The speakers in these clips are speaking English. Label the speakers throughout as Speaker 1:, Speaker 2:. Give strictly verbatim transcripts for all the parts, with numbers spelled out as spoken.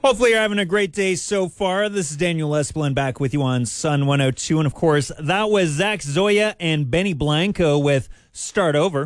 Speaker 1: Hopefully you're having a great day so far. This is Daniel Esplin back with you on Sun one oh two. And, of course, that was Zach Zoya and Benny Blanco with Start Over.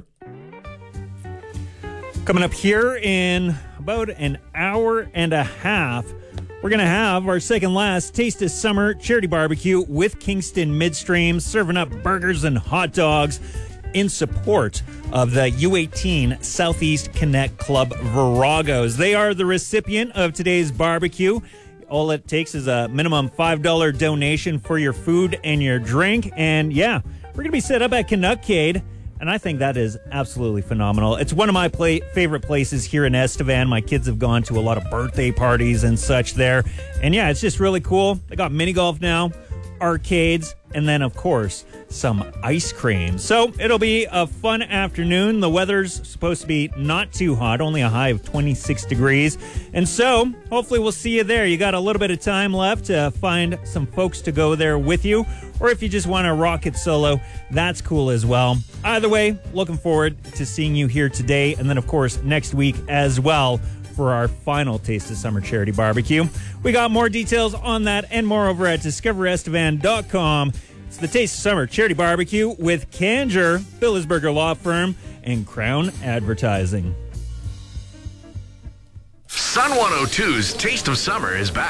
Speaker 1: Coming up here in about an hour and a half, we're going to have our second last Taste of Summer charity barbecue with Kingston Midstream, serving up burgers and hot dogs in support of the U eighteen Southeast Connect Club Viragos. They are the recipient of today's barbecue. All it takes is a minimum five dollars donation for your food and your drink. And yeah, we're going to be set up at Canuckade, and I think that is absolutely phenomenal. It's one of my play- favorite places here in Estevan. My kids have gone to a lot of birthday parties and such there. And yeah, it's just really cool. They got mini golf now, arcades, and then, of course, some ice cream. So it'll be a fun afternoon. The weather's supposed to be not too hot, only a high of twenty-six degrees. And so hopefully we'll see you there. You got a little bit of time left to find some folks to go there with you. Or if you just want to rock it solo, that's cool as well. Either way, looking forward to seeing you here today. And then, of course, next week as well for our final Taste of Summer charity barbecue. We got more details on that and more over at discover estevan dot com. It's the Taste of Summer charity barbecue with Kanger, Billisberger Law Firm, and Crown Advertising.
Speaker 2: Sun one oh two's Taste of Summer is back.